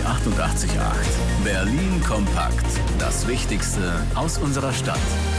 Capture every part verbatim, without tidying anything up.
achtundachtzig Komma acht. Berlin kompakt. Das Wichtigste aus unserer Stadt.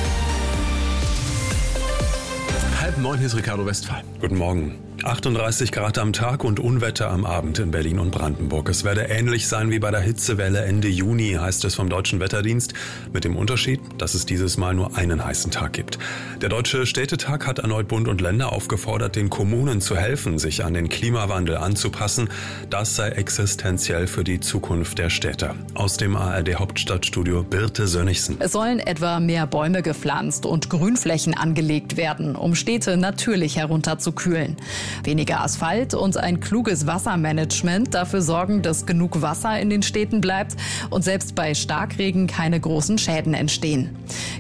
Halb neun, hier ist Ricardo Westphal. Guten Morgen. achtunddreißig Grad am Tag und Unwetter am Abend in Berlin und Brandenburg. Es werde ähnlich sein wie bei der Hitzewelle Ende Juni, heißt es vom Deutschen Wetterdienst. Mit dem Unterschied, dass es dieses Mal nur einen heißen Tag gibt. Der Deutsche Städtetag hat erneut Bund und Länder aufgefordert, den Kommunen zu helfen, sich an den Klimawandel anzupassen. Das sei existenziell für die Zukunft der Städte. Aus dem A R D-Hauptstadtstudio Birte Sönnigsen. Es sollen etwa mehr Bäume gepflanzt und Grünflächen angelegt werden, um Städte natürlich herunterzukühlen. Weniger Asphalt und ein kluges Wassermanagement dafür sorgen, dass genug Wasser in den Städten bleibt und selbst bei Starkregen keine großen Schäden entstehen.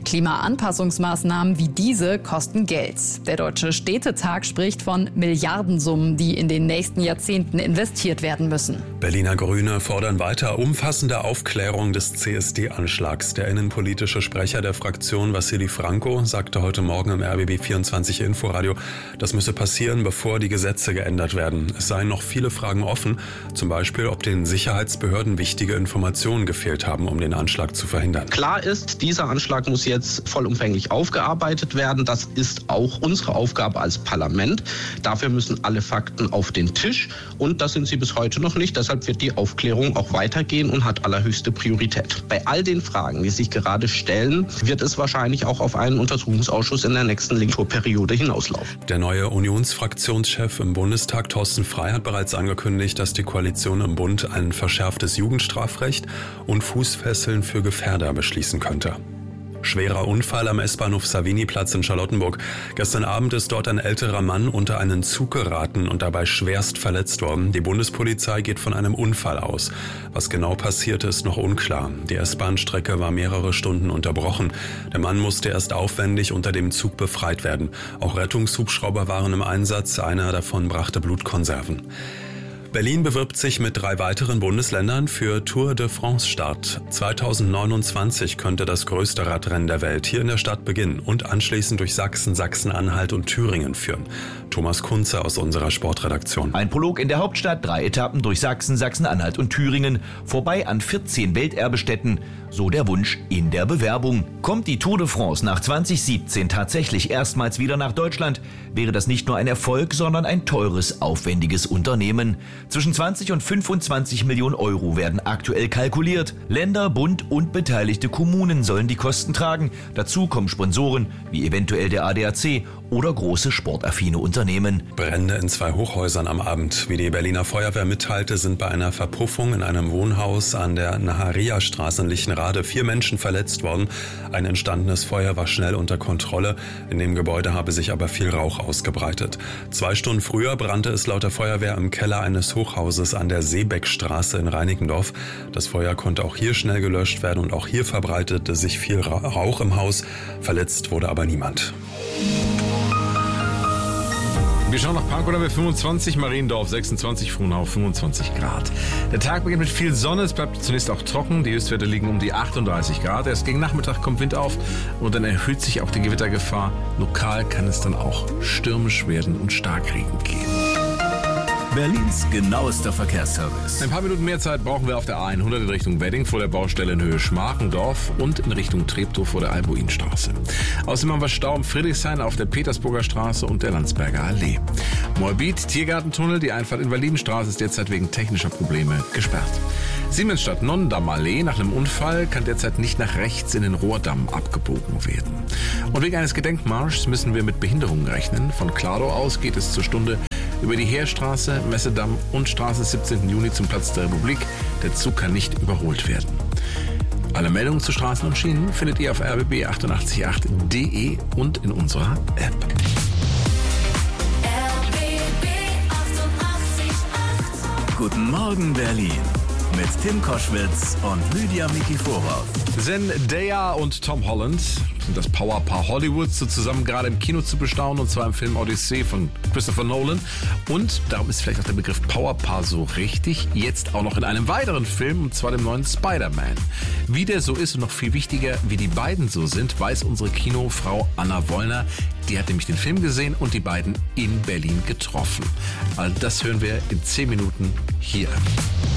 Klimaanpassungsmaßnahmen wie diese kosten Geld. Der Deutsche Städtetag spricht von Milliardensummen, die in den nächsten Jahrzehnten investiert werden müssen. Berliner Grüne fordern weiter umfassende Aufklärung des C S D-Anschlags. Der innenpolitische Sprecher der Fraktion, Wassili Franco, sagte heute Morgen im R B B vierundzwanzig Inforadio, das müsse passieren, bevor die Gesetze geändert werden. Es seien noch viele Fragen offen, zum Beispiel, ob den Sicherheitsbehörden wichtige Informationen gefehlt haben, um den Anschlag zu verhindern. Klar ist, dieser Anschlag muss jetzt vollumfänglich aufgearbeitet werden. Das ist auch unsere Aufgabe als Parlament. Dafür müssen alle Fakten auf den Tisch und das sind sie bis heute noch nicht. Deshalb wird die Aufklärung auch weitergehen und hat allerhöchste Priorität. Bei all den Fragen, die sich gerade stellen, wird es wahrscheinlich auch auf einen Untersuchungsausschuss in der nächsten Legislaturperiode hinauslaufen. Der neue Unionsfraktionschef im Bundestag, Thorsten Frey, hat bereits angekündigt, dass die Koalition im Bund ein verschärftes Jugendstrafrecht und Fußfesseln für Gefährder beschließen könnte. Schwerer Unfall am S-Bahnhof Savini-Platz in Charlottenburg. Gestern Abend ist dort ein älterer Mann unter einen Zug geraten und dabei schwerst verletzt worden. Die Bundespolizei geht von einem Unfall aus. Was genau passierte, ist noch unklar. Die S-Bahn-Strecke war mehrere Stunden unterbrochen. Der Mann musste erst aufwendig unter dem Zug befreit werden. Auch Rettungshubschrauber waren im Einsatz. Einer davon brachte Blutkonserven. Berlin bewirbt sich mit drei weiteren Bundesländern für Tour de France Start. zweitausendneunundzwanzig könnte das größte Radrennen der Welt hier in der Stadt beginnen und anschließend durch Sachsen, Sachsen-Anhalt und Thüringen führen. Thomas Kunze aus unserer Sportredaktion. Ein Prolog in der Hauptstadt, drei Etappen durch Sachsen, Sachsen-Anhalt und Thüringen, vorbei an vierzehn Welterbestätten. So der Wunsch in der Bewerbung. Kommt die Tour de France nach zweitausendsiebzehn tatsächlich erstmals wieder nach Deutschland, wäre das nicht nur ein Erfolg, sondern ein teures, aufwendiges Unternehmen. Zwischen zwanzig und fünfundzwanzig Millionen Euro werden aktuell kalkuliert. Länder, Bund und beteiligte Kommunen sollen die Kosten tragen. Dazu kommen Sponsoren wie eventuell der A D A C oder große sportaffine Unternehmen. Brände in zwei Hochhäusern am Abend. Wie die Berliner Feuerwehr mitteilte, sind bei einer Verpuffung in einem Wohnhaus an der Naharia-Straße in Lichtenrade vier Menschen verletzt worden. Ein entstandenes Feuer war schnell unter Kontrolle. In dem Gebäude habe sich aber viel Rauch ausgebreitet. Zwei Stunden früher brannte es laut der Feuerwehr im Keller eines Hochhauses an der Seebeckstraße in Reinickendorf. Das Feuer konnte auch hier schnell gelöscht werden und auch hier verbreitete sich viel Rauch im Haus. Verletzt wurde aber niemand. Wir schauen nach Pankow bei fünfundzwanzig, Mariendorf sechsundzwanzig, Frohnau fünfundzwanzig Grad. Der Tag beginnt mit viel Sonne, es bleibt zunächst auch trocken. Die Höchstwerte liegen um die achtunddreißig Grad. Erst gegen Nachmittag kommt Wind auf und dann erhöht sich auch die Gewittergefahr. Lokal kann es dann auch stürmisch werden und Starkregen geben. Berlins genauester Verkehrsservice. Ein paar Minuten mehr Zeit brauchen wir auf der A hundert in Richtung Wedding vor der Baustelle in Höhe Schmargendorf und in Richtung Treptow vor der Albuinstraße. Außerdem haben wir Stau im Friedrichshain auf der Petersburger Straße und der Landsberger Allee. Moabit, Tiergartentunnel, die Einfahrt in Berlinstraße ist derzeit wegen technischer Probleme gesperrt. Siemensstadt Nonnendamm Allee, nach einem Unfall kann derzeit nicht nach rechts in den Rohrdamm abgebogen werden. Und wegen eines Gedenkmarschs müssen wir mit Behinderungen rechnen. Von Kladow aus geht es zur Stunde über die Heerstraße, Messedamm und Straße siebzehnten Juni zum Platz der Republik. Der Zug kann nicht überholt werden. Alle Meldungen zu Straßen und Schienen findet ihr auf r b b achtundachtzig Komma acht punkt d e und in unserer App. R B B achtundachtzig Komma acht. Guten Morgen Berlin mit Tim Koschwitz und Lydia Mikiforov. Zendaya und Tom Holland sind das Powerpaar Hollywoods, so zusammen gerade im Kino zu bestaunen, und zwar im Film Odyssey von Christopher Nolan. Und darum ist vielleicht auch der Begriff Powerpaar so richtig, jetzt auch noch in einem weiteren Film, und zwar dem neuen Spider-Man. Wie der so ist und noch viel wichtiger, wie die beiden so sind, weiß unsere Kinofrau Anna Wollner. Die hat nämlich den Film gesehen und die beiden in Berlin getroffen. All das hören wir in zehn Minuten hier.